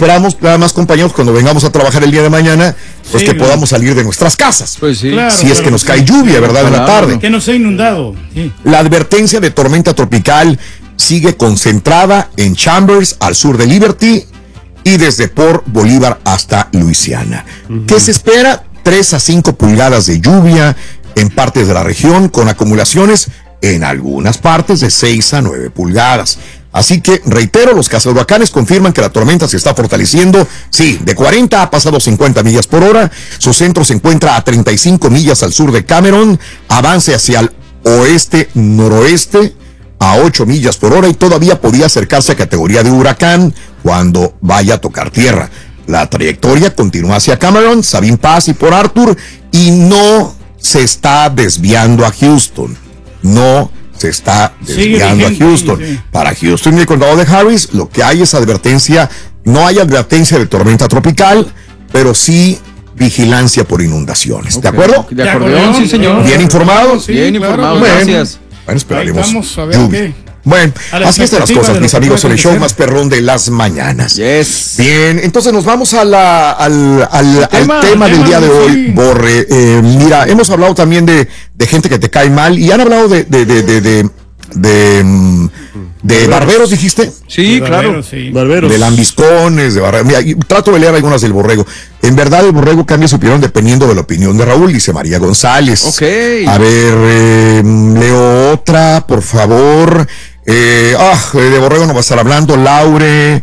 esperamos nada más, compañeros, cuando vengamos a trabajar el día de mañana, pues que podamos salir de nuestras casas. Pues sí. Claro, si es que nos cae lluvia, ¿verdad? En la tarde. Que no sea inundado. Sí. La advertencia de tormenta tropical sigue concentrada en Chambers, al sur de Liberty, y desde Port Bolívar hasta Luisiana. ¿Qué se espera? 3 a 5 pulgadas de lluvia en partes de la región, con acumulaciones en algunas partes de 6 a 9 pulgadas. Así que, reitero, los cazahuracanes confirman que la tormenta se está fortaleciendo. Sí, de 40 ha pasado 50 millas por hora. Su centro se encuentra a 35 millas al sur de Cameron. Avance hacia el oeste-noroeste a 8 millas por hora y todavía podría acercarse a categoría de huracán cuando vaya a tocar tierra. La trayectoria continúa hacia Cameron, Sabine Pass y Port Arthur y no se está desviando a Houston. No se está desviando a Houston. Sí. Para Houston y el condado de Harris, lo que hay es advertencia. No hay advertencia de tormenta tropical, pero sí vigilancia por inundaciones. ¿De acuerdo? De acuerdo, sí, señor. ¿Bien informado? Sí, bien informado, bueno, gracias. Bueno, esperaremos. Vamos a ver qué. Bueno, así están las cosas, mis amigos, en el show más perrón de las mañanas. Yes. Bien, entonces nos vamos al tema del día de hoy, Borre. Mira, hemos hablado también de gente que te cae mal y han hablado de barberos, dijiste. Sí, claro. Sí. Barberos. De lambiscones, de barberos. Mira, trato de leer algunas del borrego. En verdad, el borrego cambia su opinión dependiendo de la opinión de Raúl, dice María González. Ok. A ver, leo otra, por favor. De borrego no va a estar hablando, Laure.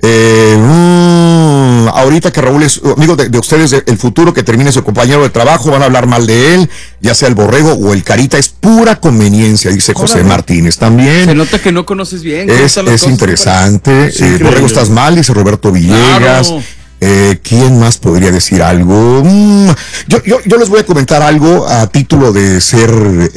Ahorita que Raúl es amigo de ustedes del futuro, que termine su compañero de trabajo, van a hablar mal de él, ya sea el borrego o el carita, es pura conveniencia, dice José Martínez también. Se nota que no conoces bien. Es interesante. Borrego, estás mal, dice Roberto Villegas. Claro. ¿Quién más podría decir algo? Yo les voy a comentar algo a título de ser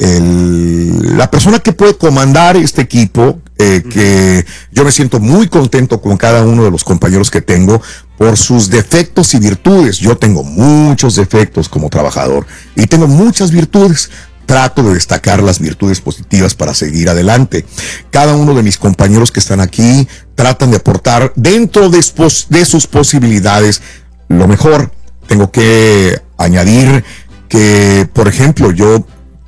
la persona que puede comandar este equipo, que yo me siento muy contento con cada uno de los compañeros que tengo por sus defectos y virtudes. Yo tengo muchos defectos como trabajador y tengo muchas virtudes. Trato de destacar las virtudes positivas para seguir adelante. Cada uno de mis compañeros que están aquí tratan de aportar dentro de sus posibilidades lo mejor. Tengo que añadir que, por ejemplo, yo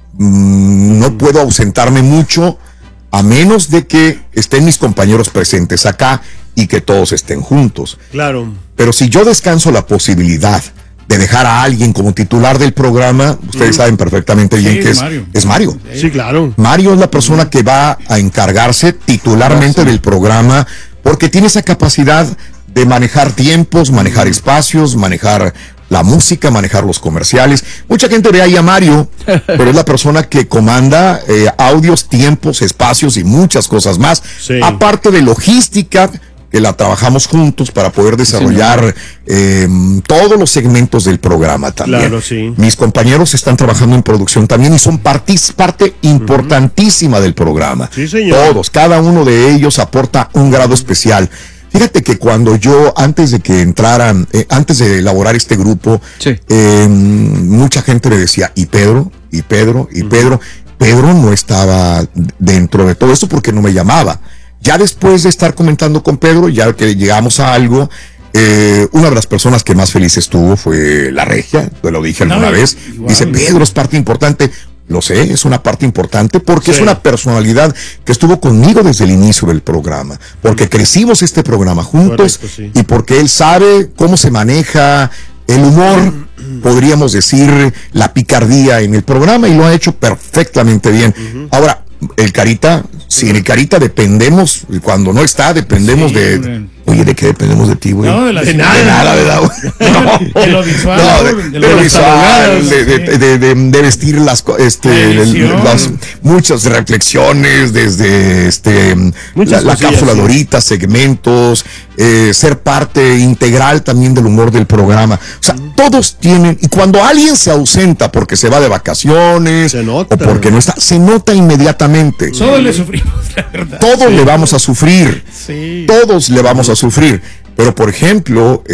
no puedo ausentarme mucho a menos de que estén mis compañeros presentes acá y que todos estén juntos. Claro. Pero si yo descanso la posibilidad de dejar a alguien como titular del programa, ustedes saben perfectamente bien que es Mario. Sí, claro. Mario es la persona que va a encargarse titularmente del programa, porque tiene esa capacidad de manejar tiempos, manejar espacios, manejar la música, manejar los comerciales. Mucha gente ve ahí a Mario, pero es la persona que comanda audios, tiempos, espacios y muchas cosas más. Sí. Aparte de logística, que la trabajamos juntos para poder desarrollar todos los segmentos del programa también. Claro, sí. Mis compañeros están trabajando en producción también y son parte importantísima del programa. Sí, señor. Todos, cada uno de ellos aporta un grado especial. Fíjate que cuando yo, antes de que entraran, antes de elaborar este grupo, sí, mucha gente me decía, ¿y Pedro? ¿Y Pedro? ¿Y Pedro? Pedro no estaba dentro de todo esto porque no me llamaba. Ya después de estar comentando con Pedro, ya que llegamos a algo, una de las personas que más feliz estuvo fue la Regia, te lo dije alguna vez. Igual. Dice, Pedro es parte importante. Lo sé, es una parte importante porque es una personalidad que estuvo conmigo desde el inicio del programa, porque crecimos este programa juntos. Correcto, y porque él sabe cómo se maneja el humor, podríamos decir la picardía en el programa, y lo ha hecho perfectamente bien. Ahora, el Carita, si en el Carita dependemos, cuando no está, dependemos de... Oye, ¿de qué dependemos de ti, güey? No, de nada, ¿verdad? No, de lo visual. No, de lo visual, de vestir las muchas reflexiones, desde la cápsula Dorita, segmentos, ser parte integral también del humor del programa. O sea, todos tienen, y cuando alguien se ausenta porque se va de vacaciones o porque no está, se nota inmediatamente. Todos le sufrimos, la verdad. Todos le vamos a sufrir. Sí. Todos le vamos a sufrir. Pero, por ejemplo,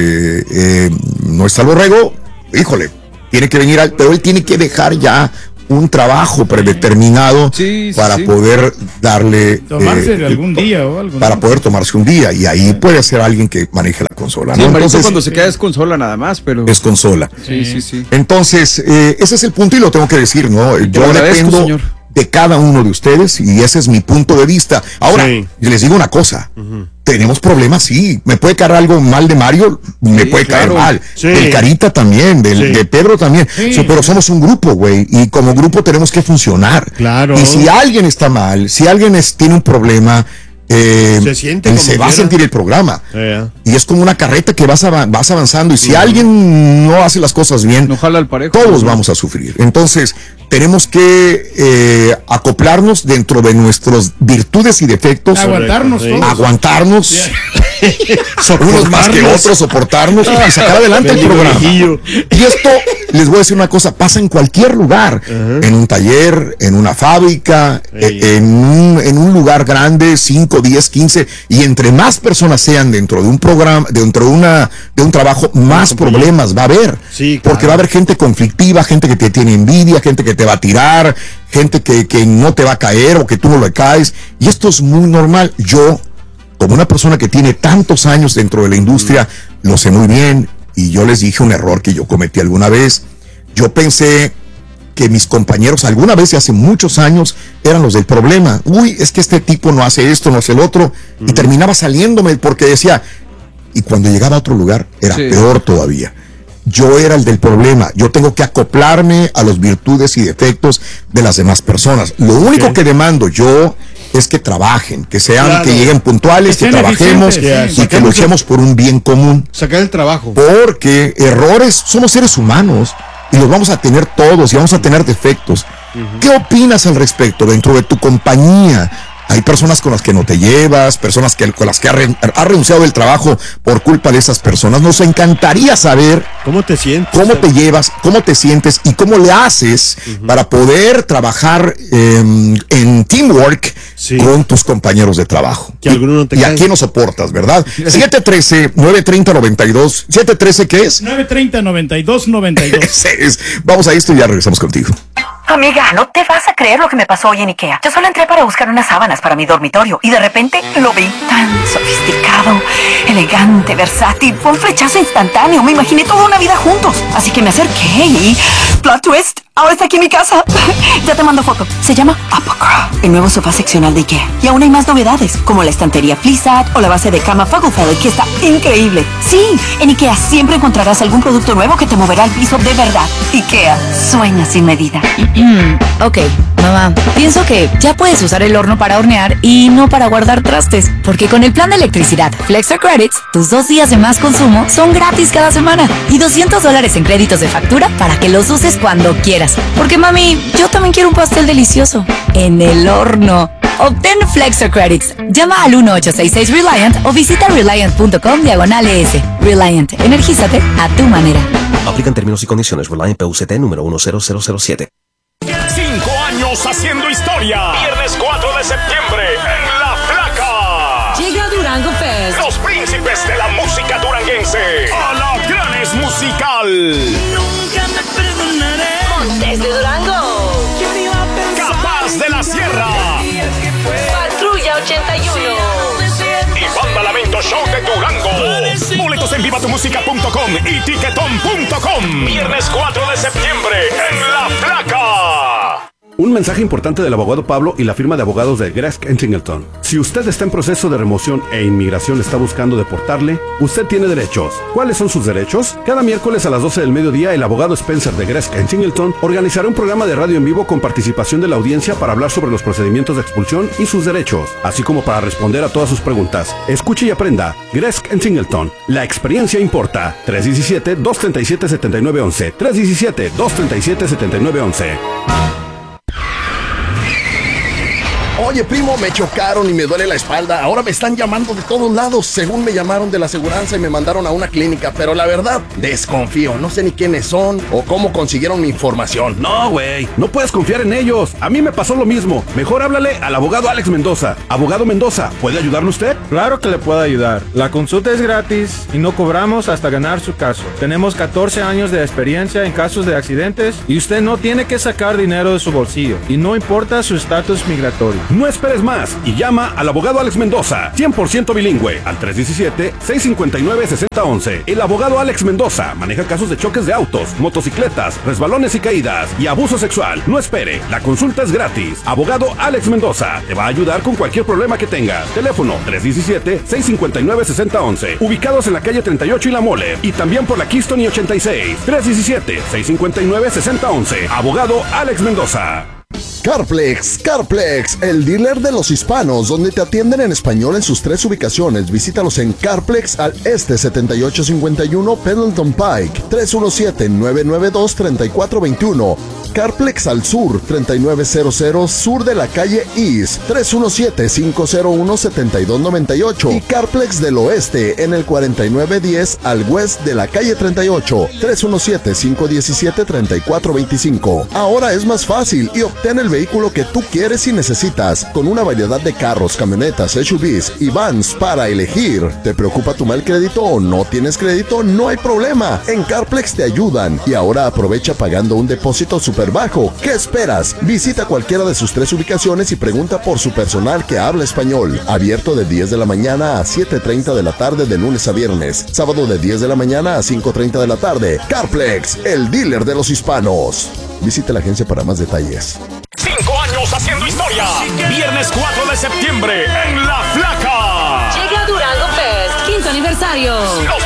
no está el borrego, híjole, tiene que venir, pero él tiene que dejar ya un trabajo predeterminado para poder darle... Tomarse algún día o algo. Para poder tomarse un día, y ahí puede ser alguien que maneje la consola, Sí, ¿no? Marito Entonces, cuando se queda es consola nada más, pero... es consola. Sí. Entonces, ese es el punto y lo tengo que decir, ¿no? Te Yo lo agradezco, dependo señor. de cada uno de ustedes y ese es mi punto de vista. Ahora, les digo una cosa. Tenemos problemas, sí. Me puede caer algo mal de Mario, me puede caer mal. Sí. Del Carita también, de Pedro también. Sí. Pero somos un grupo, güey. Y como grupo tenemos que funcionar. Claro. Y si alguien está mal, si alguien tiene un problema, se siente como se va a quiera. sentir el programa. Y es como una carreta que vas avanzando. Y si alguien no hace las cosas bien, No jala al parejo. todos vamos a sufrir. Entonces, tenemos que acoplarnos dentro de nuestras virtudes y defectos. Aguantarnos Sí. todos. Aguantarnos. Unos más que otros, soportarnos y sacar adelante el programa. Y esto, les voy a decir una cosa, pasa en cualquier lugar. En un taller, en una fábrica, en un lugar grande, 5, 10, 15. Y entre más personas sean dentro de un programa, dentro de un trabajo, más problemas va a haber. Sí, Porque va a haber gente conflictiva, gente que te tiene envidia, gente que te va a tirar, gente que no te va a caer o que tú no le caes. Y esto es muy normal. Yo, como una persona que tiene tantos años dentro de la industria, lo sé muy bien. Y yo les dije un error que yo cometí alguna vez. Yo pensé que mis compañeros alguna vez, hace muchos años, eran los del problema. Uy, es que este tipo no hace esto, no hace el otro. Y terminaba saliéndome porque decía, y cuando llegaba a otro lugar, era peor todavía. Yo era el del problema. Yo tengo que acoplarme a las virtudes y defectos de las demás personas. Lo único que demando yo es que trabajen, que sean, que lleguen puntuales, que sean trabajemos eficientes, y que luchemos por un bien común. Sacar el trabajo. Porque errores, somos seres humanos y los vamos a tener todos y vamos a tener defectos. ¿Qué opinas al respecto dentro de tu compañía? Hay personas con las que no te llevas, personas con las que has renunciado del trabajo por culpa de esas personas. Nos encantaría saber ¿Cómo te sientes? cómo te llevas, cómo te sientes y cómo le haces para poder trabajar en teamwork con tus compañeros de trabajo. Que alguno no te y cae. a quién nos soportas, ¿verdad? 713-930-92. ¿713 qué es? 930-92-92. Ese es. Vamos a esto y ya regresamos contigo. Amiga, no te vas a creer lo que me pasó hoy en Ikea. Yo solo entré para buscar unas sábanas para mi dormitorio y de repente lo vi tan sofisticado, elegante, versátil. Fue un flechazo instantáneo. Me imaginé toda una vida juntos. Así que me acerqué y... plot twist, ahora está aquí en mi casa. Ya te mando foto. Se llama Apocra, el nuevo sofá seccional de Ikea. Y aún hay más novedades, como la estantería Flissat o la base de cama Fagelfeld, que está increíble. Sí, en Ikea siempre encontrarás algún producto nuevo que te moverá al piso de verdad. Ikea, sueña sin medida. Ok, mamá, pienso que ya puedes usar el horno para hornear y no para guardar trastes, porque con el plan de electricidad Flexa Credits, tus 2 días de más consumo son gratis cada semana y $200 en créditos de factura para que los uses cuando quieras. Porque mami, yo también quiero un pastel delicioso en el horno. Obtén Flexa Credits. Llama al 1866-RELIANT o visita reliant.com/ES. Reliant, energízate a tu manera. Aplican términos y condiciones. Reliant PUCT número 10007. 5 años haciendo historia. Viernes 4 de septiembre en La Flaca. Llega Durango Fest. Los príncipes de la música duranguense. Alagranes Musical. Nunca me perdonaré. Montes de Durango. Capaz de la Sierra. Patrulla 81. Y Banda Lamento Show de Durango. Boletos en vivatumusica.com y ticketon.com. Viernes 4 de septiembre en La Flaca. Un mensaje importante del abogado Pablo y la firma de abogados de Gresk & Singleton. Si usted está en proceso de remoción e inmigración está buscando deportarle, usted tiene derechos. ¿Cuáles son sus derechos? Cada miércoles a las 12 del mediodía, el abogado Spencer de Gresk & Singleton organizará un programa de radio en vivo con participación de la audiencia para hablar sobre los procedimientos de expulsión y sus derechos, así como para responder a todas sus preguntas. Escuche y aprenda. Gresk & Singleton. La experiencia importa. 317-237-7911. 317-237-7911. Oye, primo, me chocaron y me duele la espalda. Ahora me están llamando de todos lados. Según me llamaron de la aseguranza y me mandaron a una clínica. Pero la verdad, desconfío. No sé ni quiénes son o cómo consiguieron mi información. No, güey, no puedes confiar en ellos. A mí me pasó lo mismo. Mejor háblale al abogado Alex Mendoza. Abogado Mendoza, ¿puede ayudarle usted? Claro que le puedo ayudar. La consulta es gratis y no cobramos hasta ganar su caso. Tenemos 14 años de experiencia en casos de accidentes y usted no tiene que sacar dinero de su bolsillo. Y no importa su estatus migratorio. No esperes más y llama al abogado Alex Mendoza, 100% bilingüe, al 317-659-6011. El abogado Alex Mendoza maneja casos de choques de autos, motocicletas, resbalones y caídas y abuso sexual. No espere, la consulta es gratis. Abogado Alex Mendoza te va a ayudar con cualquier problema que tengas. Teléfono 317-659-6011. Ubicados en la calle 38 y La Mole, y también por la Keystone y 86. 317-659-6011. Abogado Alex Mendoza. Carplex, el dealer de los hispanos, donde te atienden en español en sus 3 ubicaciones. Visítalos en Carplex al este 7851 Pendleton Pike, 317-992-3421. Carplex al sur, 3900 sur de la calle East, 317-501-7298. Y Carplex del oeste en el 4910 al west de la calle 38, 317-517-3425. Ahora es más fácil y obtén el vehículo que tú quieres y necesitas, con una variedad de carros, camionetas, SUVs y vans para elegir. ¿Te preocupa tu mal crédito o no tienes crédito? No hay problema. En Carplex te ayudan. Y ahora aprovecha pagando un depósito súper bajo. ¿Qué esperas? Visita cualquiera de sus 3 ubicaciones y pregunta por su personal que habla español. Abierto de 10 de la mañana a 7:30 de la tarde de lunes a viernes. Sábado de 10 de la mañana a 5:30 de la tarde. Carplex, el dealer de los hispanos. Visite la agencia para más detalles. 5 años haciendo historia. Viernes 4 de septiembre en La Flaca. Llega Durango Fest, 15º aniversario. Los